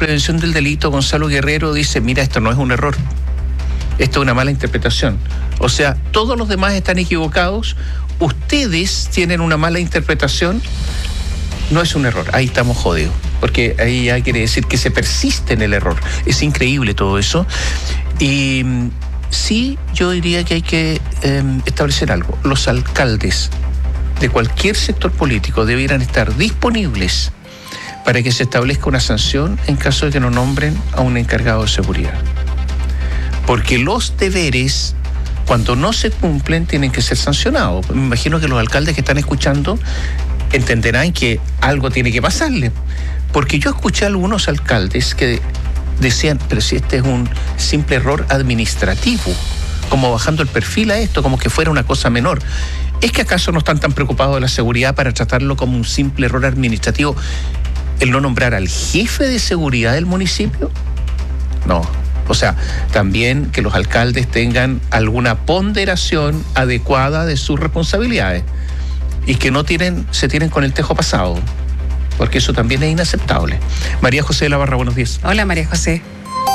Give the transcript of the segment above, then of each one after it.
Prevención del Delito, Gonzalo Guerrero, dice, mira, esto no es un error, esto es una mala interpretación. O sea, todos los demás están equivocados, ustedes tienen una mala interpretación, no es un error, ahí estamos jodidos, porque ahí ya quiere decir que se persiste en el error. Es increíble todo eso. Y sí, yo diría que hay que establecer algo. Los alcaldes de cualquier sector político debieran estar disponibles para que se establezca una sanción en caso de que no nombren a un encargado de seguridad. Porque los deberes, cuando no se cumplen, tienen que ser sancionados. Me imagino que los alcaldes que están escuchando entenderán que algo tiene que pasarle. Porque yo escuché a algunos alcaldes que decían, pero si este es un simple error administrativo, como bajando el perfil a esto, como que fuera una cosa menor. ¿Es que acaso no están tan preocupados de la seguridad para tratarlo como un simple error administrativo? ¿El no nombrar al jefe de seguridad del municipio? No. O sea, también que los alcaldes tengan alguna ponderación adecuada de sus responsabilidades y que no se tienen con el tejo pasado, porque eso también es inaceptable. María José de la Barra, buenos días. Hola, María José.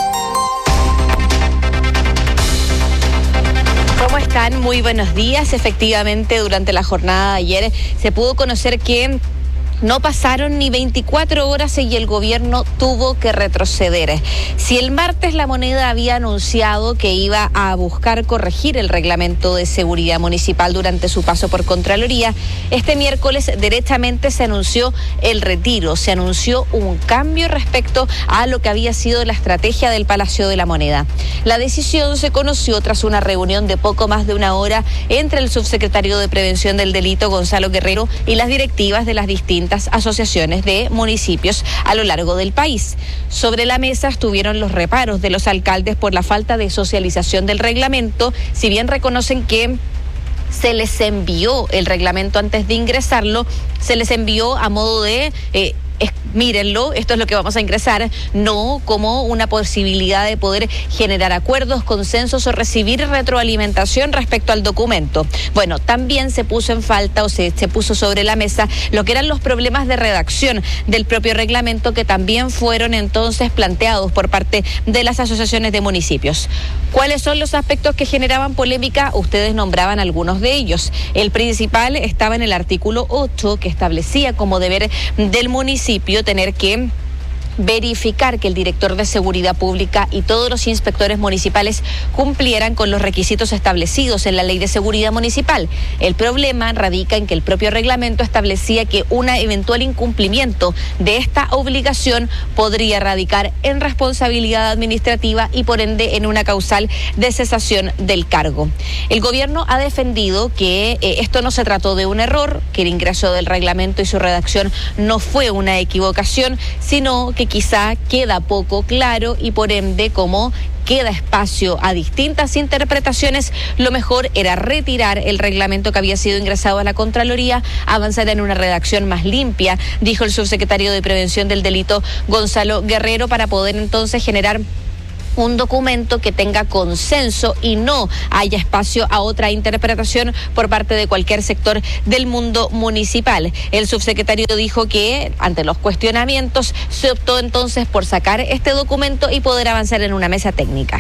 ¿Cómo están? Muy buenos días. Efectivamente, durante la jornada de ayer se pudo conocer que no pasaron ni 24 horas y el gobierno tuvo que retroceder. Si el martes La Moneda había anunciado que iba a buscar corregir el reglamento de seguridad municipal durante su paso por Contraloría, este miércoles derechamente se anunció el retiro, se anunció un cambio respecto a lo que había sido la estrategia del Palacio de la Moneda. La decisión se conoció tras una reunión de poco más de una hora entre el subsecretario de Prevención del Delito, Gonzalo Guerrero, y las directivas de las distintas asociaciones de municipios a lo largo del país. Sobre la mesa estuvieron los reparos de los alcaldes por la falta de socialización del reglamento, si bien reconocen que se les envió el reglamento antes de ingresarlo, se les envió a modo de mírenlo, esto es lo que vamos a ingresar, no como una posibilidad de poder generar acuerdos, consensos o recibir retroalimentación respecto al documento. Bueno, también se puso en falta o se puso sobre la mesa lo que eran los problemas de redacción del propio reglamento, que también fueron entonces planteados por parte de las asociaciones de municipios. ¿Cuáles son los aspectos que generaban polémica? Ustedes nombraban algunos de ellos. El principal estaba en el artículo 8, que establecía como deber del municipio tener que verificar que el director de seguridad pública y todos los inspectores municipales cumplieran con los requisitos establecidos en la Ley de Seguridad Municipal. El problema radica en que el propio reglamento establecía que un eventual incumplimiento de esta obligación podría radicar en responsabilidad administrativa y por ende en una causal de cesación del cargo. El gobierno ha defendido que esto no se trató de un error, que el ingreso del reglamento y su redacción no fue una equivocación, sino que quizá queda poco claro y por ende, como queda espacio a distintas interpretaciones, lo mejor era retirar el reglamento que había sido ingresado a la Contraloría, avanzar en una redacción más limpia, dijo el subsecretario de Prevención del Delito, Gonzalo Guerrero, para poder entonces generar un documento que tenga consenso y no haya espacio a otra interpretación por parte de cualquier sector del mundo municipal. El subsecretario dijo que ante los cuestionamientos se optó entonces por sacar este documento y poder avanzar en una mesa técnica.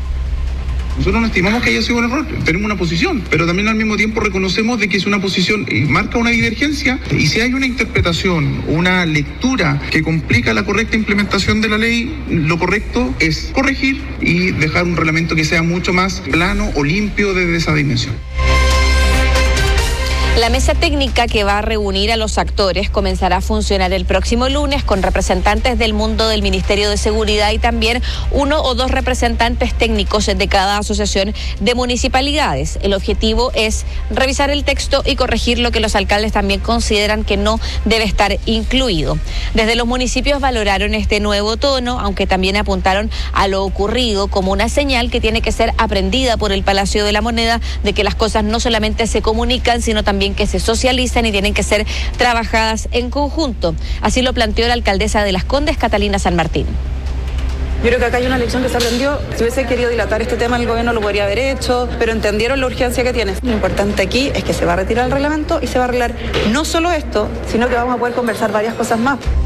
Nosotros no estimamos que haya sido un error, tenemos una posición, pero también al mismo tiempo reconocemos de que es una posición, marca una divergencia, y si hay una interpretación, una lectura que complica la correcta implementación de la ley, lo correcto es corregir y dejar un reglamento que sea mucho más plano o limpio desde esa dimensión. La mesa técnica que va a reunir a los actores comenzará a funcionar el próximo lunes con representantes del mundo del Ministerio de Seguridad y también 1 o 2 representantes técnicos de cada asociación de municipalidades. El objetivo es revisar el texto y corregir lo que los alcaldes también consideran que no debe estar incluido. Desde los municipios valoraron este nuevo tono, aunque también apuntaron a lo ocurrido como una señal que tiene que ser aprendida por el Palacio de la Moneda, de que las cosas no solamente se comunican, sino también que se socializan y tienen que ser trabajadas en conjunto. Así lo planteó la alcaldesa de Las Condes, Catalina San Martín. Yo creo que acá hay una lección que se aprendió. Si hubiese querido dilatar este tema, el gobierno lo podría haber hecho, pero entendieron la urgencia que tiene. Lo importante aquí es que se va a retirar el reglamento y se va a arreglar no solo esto, sino que vamos a poder conversar varias cosas más.